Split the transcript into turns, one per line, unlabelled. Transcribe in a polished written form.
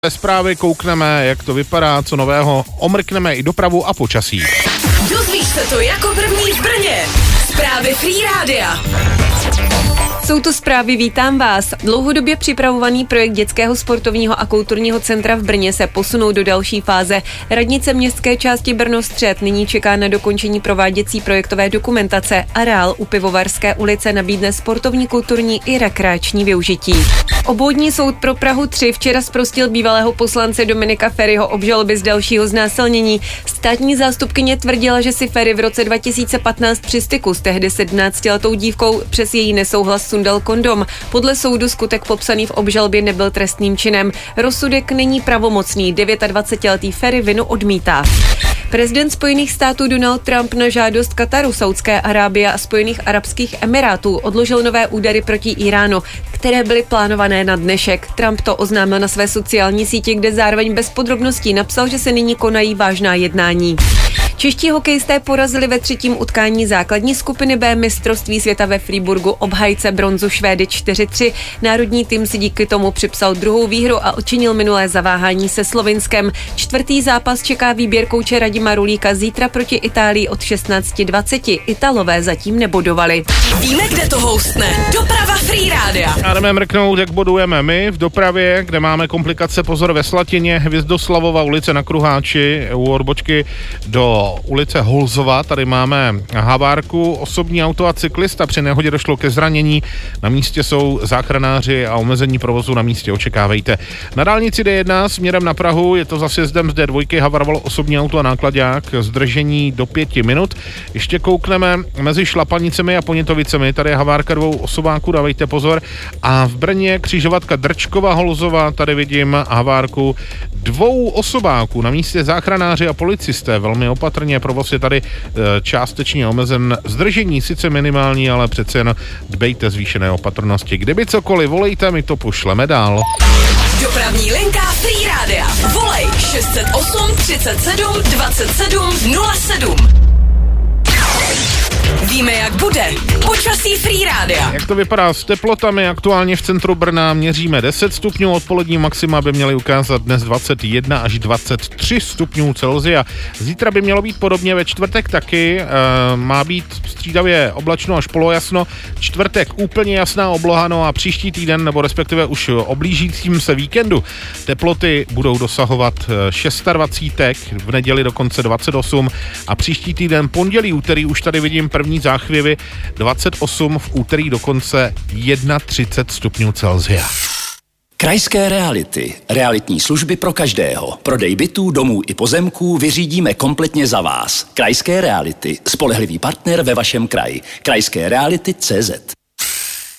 Ve zprávy koukneme, jak to vypadá, co nového, omrkneme i dopravu a počasí.
Dozvíš se to jako první v Brně. Zprávy Free Rádia.
Jsou to zprávy, vítám vás. Dlouhodobě připravovaný projekt dětského sportovního a kulturního centra v Brně se posunul do další fáze. Radnice městské části Brno-Střed nyní čeká na dokončení prováděcí projektové dokumentace. Areál u Pivovarské ulice nabídne sportovní, kulturní i rekreační využití. Obvodní soud pro Prahu 3 včera zprostil bývalého poslance Dominika Feriho obžaloby z dalšího znásilnění. Státní zástupkyně tvrdila, že si Feri v roce 2015 při styku s tehdy 17letou dívkou přes její nesouhlas sundal kondom. Podle soudu skutek popsaný v obžalbě nebyl trestným činem. Rozsudek není pravomocný, 29letý Feri vinu odmítá. Prezident Spojených států Donald Trump na žádost Kataru, Saudské Arábie a Spojených arabských emirátů odložil nové údery proti Iránu, které byly plánované na dnešek. Trump to oznámil na své sociální síti, kde zároveň bez podrobností napsal, že se nyní konají vážná jednání. Čeští hokejisté porazili ve třetím utkání základní skupiny B mistrovství světa ve Freiburgu obhájce bronzu Švédy 4-3. Národní tým si díky tomu připsal druhou výhru a odčinil minulé zaváhání se Slovinskem. Čtvrtý zápas čeká výběr kouče Radima Rulíka zítra proti Itálii od 16:20. Italové zatím nebodovali.
Víme, kde to houstne. Doprava Free Rádia.
A jdeme mrknout, jak bodujeme my v dopravě, kde máme komplikace, pozor, ve Slatině, Hvězdoslavova ulice na Kruháči, u odbočky do ulice Holzova, tady máme havárku, osobní auto a cyklista, při nehodě došlo ke zranění, na místě jsou záchranáři a omezení provozu na místě očekávejte. Na dálnici D1 směrem na Prahu, je to za sjezdem z D2, havarovalo osobní auto a náklaďák, zdržení do 5 minut. Ještě koukneme mezi Šlapanicemi a Ponitovicemi, tady je havárka dvou osobáků, dávejte pozor. A v Brně křižovatka Drčkova Holzova, tady vidím havárku dvou osobáků, na místě záchranáři a policisté, velmi opatrně, provoz je tady částečně omezen, zdržení sice minimální, ale přece jen dbejte zvýšené opatrnosti. Kdyby cokoliv, volejte, my to pošleme dál.
Dopravní linka Free Rádia. Volej 608 37 27 07. Víme, jak bude. Počasí Free Rádia.
Jak to vypadá s teplotami? Aktuálně v centru Brna měříme 10 stupňů, odpolední maxima by měly ukázat dnes 21 až 23 stupňů Celsia. Zítra by mělo být podobně, ve čtvrtek taky, má být střídavě oblačno až polojasno, čtvrtek úplně jasná obloha, no a příští týden, nebo respektive už oblížícím se víkendu, teploty budou dosahovat 26, v neděli dokonce 28 a příští týden pondělí, úterý už tady vidím první záchvěvy, 28, v úterý dokonce 31 stupňů Celsia.
Krajské reality. Realitní služby pro každého. Prodej bytů, domů i pozemků vyřídíme kompletně za vás. Krajské reality. Spolehlivý partner ve vašem kraji. krajskéreality.cz